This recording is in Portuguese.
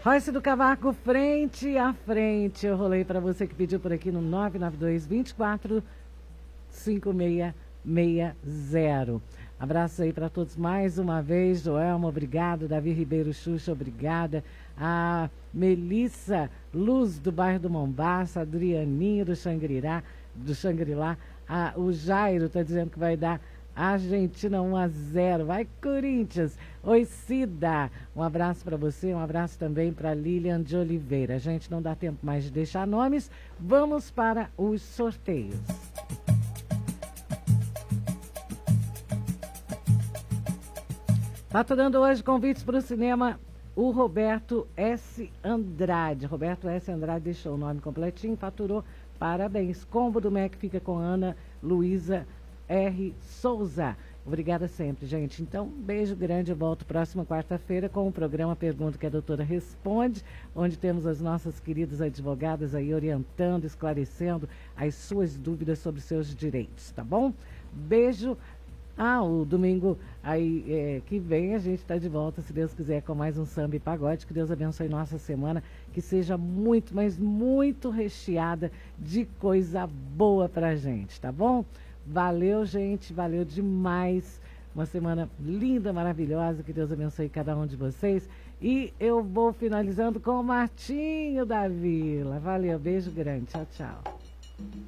Royce do Cavaco, frente a frente. Eu rolei para você que pediu por aqui no 992-24-5660. Abraço aí para todos mais uma vez. Joelma, obrigado. Davi Ribeiro Xuxa, obrigada. A Melissa Luz do bairro do Mombaça, Adrianinho do Xangri-Lá. O Jairo está dizendo que vai dar Argentina 1-0. Vai, Corinthians. Oi, Cida. Um abraço para você, um abraço também para Lilian de Oliveira. A gente não dá tempo mais de deixar nomes. Vamos para os sorteios. Faturando hoje convites para o cinema, o Roberto S. Andrade. Roberto S. Andrade deixou o nome completinho, faturou. Parabéns. Combo do MEC fica com Ana Luísa R. Souza. Obrigada sempre, gente. Então, beijo grande. Eu volto próxima quarta-feira com o programa Pergunta que a Doutora Responde, onde temos as nossas queridas advogadas aí orientando, esclarecendo as suas dúvidas sobre seus direitos, tá bom? Beijo. O domingo aí que vem a gente está de volta, se Deus quiser, com mais um samba e pagode. Que Deus abençoe nossa semana, que seja muito, mas muito recheada de coisa boa pra gente, tá bom? Valeu, gente, valeu demais. Uma semana linda, maravilhosa, que Deus abençoe cada um de vocês. E eu vou finalizando com o Martinho da Vila. Valeu, beijo grande, tchau, tchau.